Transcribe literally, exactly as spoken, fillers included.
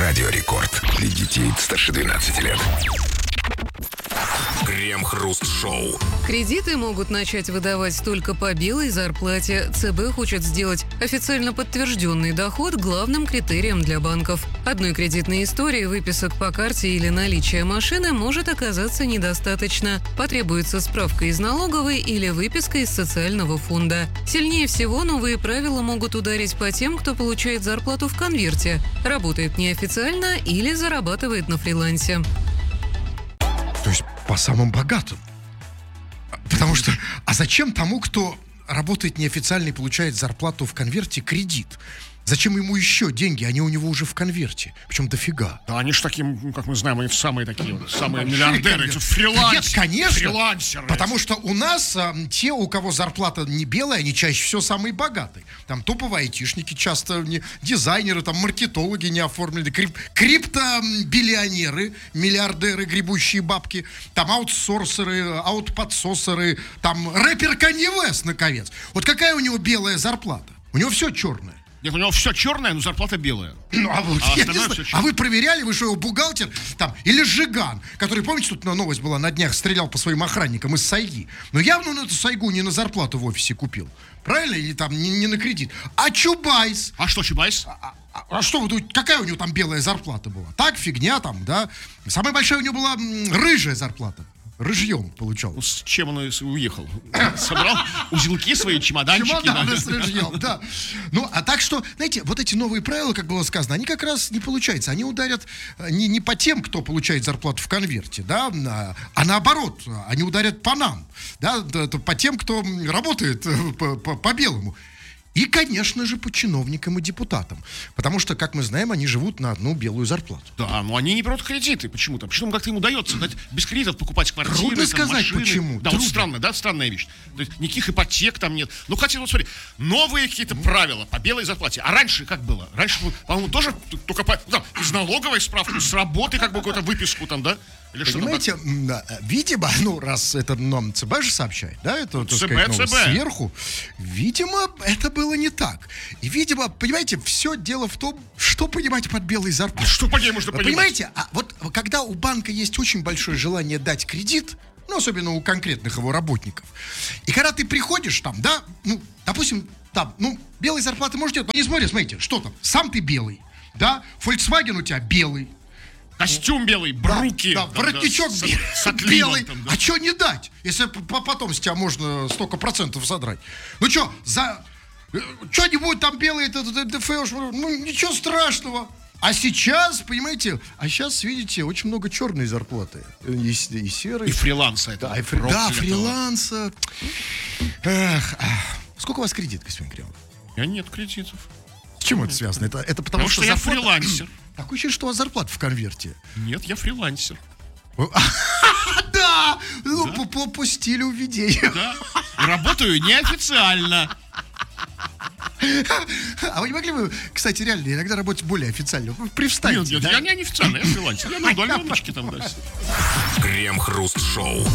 Радио Рекорд. Для детей старше двенадцати лет. Крем-хруст-шоу. Кредиты могут начать выдавать только по белой зарплате. ЦБ хочет сделать официально подтвержденный доход главным критерием для банков. Одной кредитной истории, выписок по карте или наличия машины может оказаться недостаточно. Потребуется справка из налоговой или выписка из социального фонда. Сильнее всего новые правила могут ударить по тем, кто получает зарплату в конверте, работает неофициально или зарабатывает на фрилансе. То есть по самым богатым. Потому что, а зачем тому, кто работает неофициально и получает зарплату в конверте, кредит? Зачем ему еще деньги? Они у него уже в конверте. Причем дофига. Да, они же таким, как мы знаем, они самые такие вот, самые миллиардеры. Фрилансеры. Нет, конечно. Фрилансеры. Потому что у нас а, те, у кого зарплата не белая, они чаще всего самые богатые. Там топовые айтишники, часто не, дизайнеры, там маркетологи не оформлены, крип, криптобиллионеры, миллиардеры, гребущие бабки, там аутсорсеры, аутподсосеры, там рэпер Канье Уэст, наконец. Вот какая у него белая зарплата? У него все черное. Нет, у него все черное, но зарплата белая. Ну, а, вот, а, я не знаю, а вы проверяли, вы что, его бухгалтер там, или Жиган, который, помните, тут новость была на днях, стрелял по своим охранникам из Сайги. Но явно он эту Сайгу не на зарплату в офисе купил. Правильно? Или там не, не на кредит. А Чубайс? А что Чубайс? А, а, а что вы думаете, какая у него там белая зарплата была? Так, фигня там, да? Самая большая у него была м, рыжая зарплата. Рыжьем получал. Ну, с чем он уехал? Собрал узелки свои, чемоданчики. Чемоданы да. с рыжьем, да. Ну, а так что, знаете, вот эти новые правила, как было сказано, они как раз не получаются. Они ударят не, не по тем, кто получает зарплату в конверте, да, а наоборот, они ударят по нам, да, по тем, кто работает по, по, по белому. И, конечно же, по чиновникам и депутатам. Потому что, как мы знаем, они живут на одну белую зарплату. Да, но они не берут кредиты почему-то. Почему как-то им удается дать без кредитов покупать квартиры, Трудно там, сказать, машины. почему. Да, Трудно. вот странно, да, странная вещь. То есть никаких ипотек там нет. Ну, хотя, вот смотри, новые какие-то mm. правила по белой зарплате. А раньше как было? Раньше, по-моему, тоже только по, там, из налоговой справки, с работы как бы какую-то выписку там, да? Или понимаете, что видимо, ну, раз это нам ЦБ же сообщает, да, это, так ЦБ, сказать, ну, ЦБ. Сверху, видимо, это было не так. И, видимо, понимаете, все дело в том, что понимаете под белой зарплатой. Что по ней можно понимать? Понимаете, а вот когда у банка есть очень большое желание дать кредит, ну, особенно у конкретных его работников, и когда ты приходишь там, да, ну, допустим, там, ну, белой зарплаты можешь делать, но не смотри, смотрите, что там, сам ты белый, да, Volkswagen у тебя белый, костюм белый, бруки. Да, да, там, воротничок да, белый. с, с отливом, там, да. А что не дать, если потом с тебя можно столько процентов задрать? Ну что, за... Что-нибудь там белое, это, это, это, ну ничего страшного. А сейчас, понимаете, а сейчас, видите, очень много черной зарплаты. И, и серой. И фриланса. Это да, и фри... да, фриланса. Эх, ах. Сколько у вас кредит, господин Кремов? У меня нет кредитов. С чем это связано? Это, это потому, потому что, что зарплата... я фрилансер. Такое ощущение, что у вас зарплата в конверте. Нет, я фрилансер. Да! Ну, по стилю введения. Да. Работаю неофициально. А вы не могли бы, кстати, реально иногда работать более официально? Привстаньте. Нет, нет, я не официально, я фрилансер. Я на удаленочке там, да. Крем-хруст-шоу.